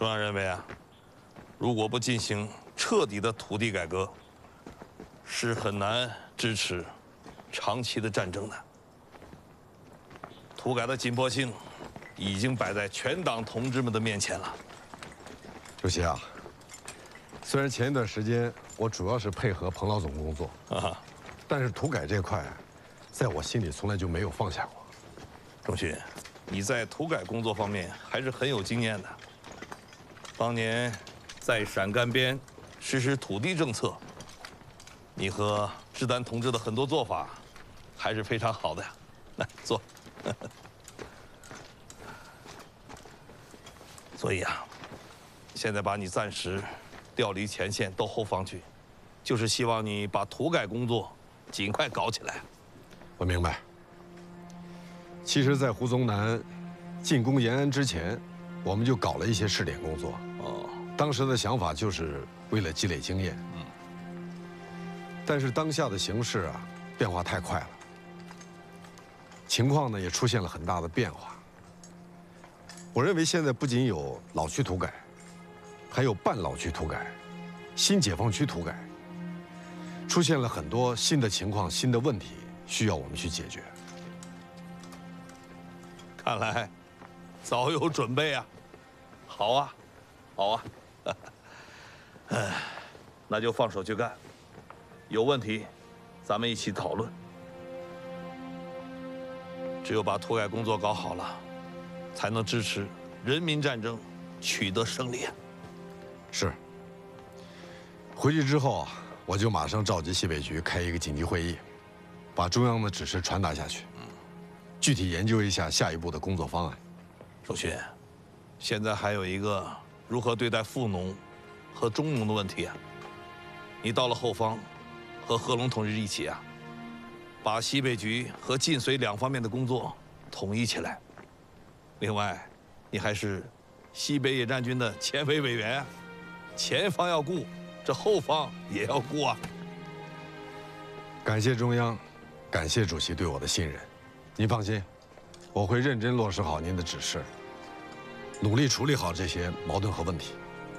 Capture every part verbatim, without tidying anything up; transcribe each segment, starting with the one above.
中央认为啊，如果不进行彻底的土地改革，是很难支持长期的战争的。土改的紧迫性已经摆在全党同志们的面前了。 主席啊，虽然前一段时间我主要是配合彭老总工作啊，但是土改这块，在我心里从来就没有放下过。 仲勋，你在土改工作方面还是很有经验的。当年在陕甘边实施土地政策，你和志丹同志的很多做法还是非常好的呀。来坐。所以啊，现在把你暂时调离前线到后方去，就是希望你把土改工作尽快搞起来。 我明白。其实，在胡宗南进攻延安之前，我们就搞了一些试点工作。哦，当时的想法就是为了积累经验。嗯。但是当下的形势啊，变化太快了，情况呢也出现了很大的变化。我认为现在不仅有老区土改，还有半老区土改、新解放区土改，出现了很多新的情况、新的问题，需要我们去解决。 看来早有准备啊！好啊，好啊，哎，那就放手去干。有问题，咱们一起讨论。只有把土改工作搞好了，才能支持人民战争取得胜利啊！ 是。回去之后啊，我就马上召集西北局开一个紧急会议，把中央的指示传达下去。嗯，具体研究一下下一步的工作方案。 仲勋，现在还有一个如何对待富农和中农的问题啊！你到了后方，和贺龙同志一起啊，把西北局和晋绥两方面的工作统一起来。另外，你还是西北野战军的前委委员啊，前方要顾，这后方也要顾啊。 感谢中央，感谢主席对我的信任。您放心，我会认真落实好您的指示，努力处理好这些矛盾和问题。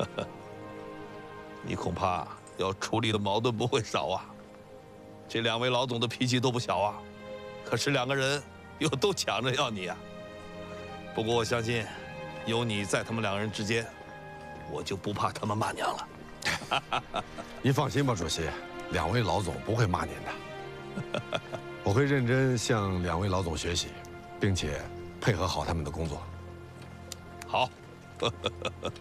你恐怕要处理的矛盾不会少啊。这两位老总的脾气都不小啊，可是两个人又都抢着要你啊。不过我相信，有你在他们两个人之间，我就不怕他们骂娘了。 您放心吧，主席，两位老总不会骂您的。我会认真向两位老总学习，并且配合好他们的工作。 好。